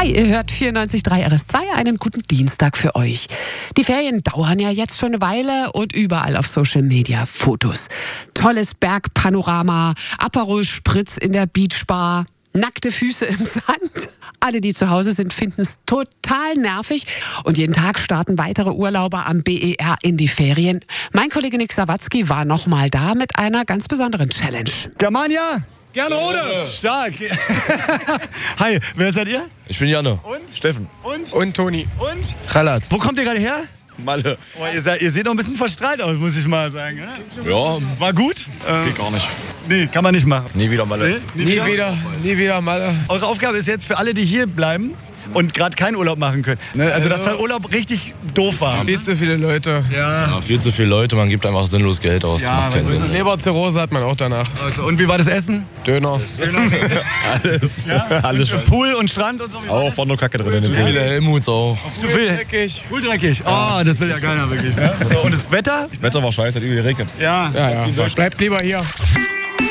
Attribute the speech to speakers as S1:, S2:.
S1: Hi, ihr hört 94.3 RS2, einen guten Dienstag für euch. Die Ferien dauern ja jetzt schon eine Weile und überall auf Social Media Fotos. Tolles Bergpanorama, Aperol Spritz in der Beachbar, nackte Füße im Sand. Alle, die zu Hause sind, finden es total nervig. Und jeden Tag starten weitere Urlauber am BER in die Ferien. Mein Kollege Nick Sawatzki war nochmal da mit einer ganz besonderen Challenge.
S2: Germania!
S3: Gernrode!
S2: Stark! Hi, wer seid ihr?
S3: Ich bin Janne.
S2: Und?
S3: Steffen.
S2: Und
S3: Toni.
S2: Und?
S3: Chalat.
S2: Wo kommt ihr gerade her?
S3: Malle.
S2: Oh, ihr seht noch ein bisschen verstrahlt aus, muss ich mal sagen. Ne?
S3: Ja,
S2: War gut?
S3: geht gar nicht.
S2: Nee, kann man nicht machen.
S3: Nie wieder Malle.
S2: Nie
S3: wieder Malle.
S2: Eure Aufgabe ist jetzt für alle, die hier bleiben und gerade keinen Urlaub machen können. Ne? Also, dass der Urlaub richtig doof war.
S4: Viel zu viele Leute.
S2: Ja.
S3: Viel zu viele Leute, man gibt einfach sinnlos Geld aus.
S2: Ja,
S3: Macht keinen
S2: was ist
S3: Sinn.
S4: Leberzirrhose hat man auch danach.
S2: Also, und wie war das Essen?
S4: Döner.
S3: Alles.
S2: Ja?
S3: Alles scheiße.
S2: Pool und Strand und so? Wie war
S3: Auch
S2: das?
S3: von nur Kacke drin in den Viele Helmuts auch.
S2: Zu viel.
S4: Dreckig.
S2: Pool dreckig. Oh, das will ja keiner wirklich. Ne? So, und das Wetter?
S3: Wetter war scheiße, hat irgendwie geregnet.
S2: Ja.
S4: Ja. Bleibt lieber hier.